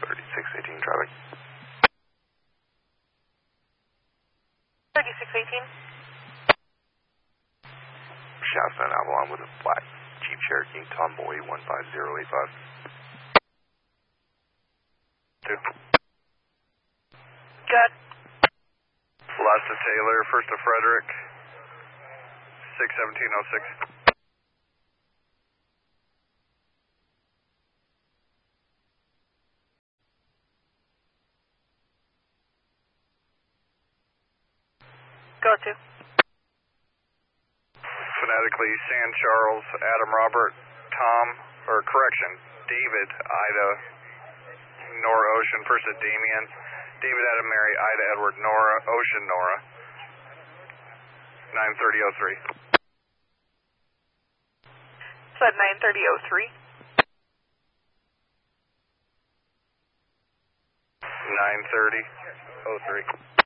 3618 traffic. 3618. Shasta and Avalon with a black Jeep Cherokee Tomboy 15085. 2. Good. Last to Taylor, first to Frederick, 61706. Go to. Phonetically, San Charles, Adam Robert, Tom, or correction, David, Ida, Nora Ocean, first to Damien, David Adam Mary, Ida Edward, Nora, Ocean Nora, 93003. Said 93003. 93003.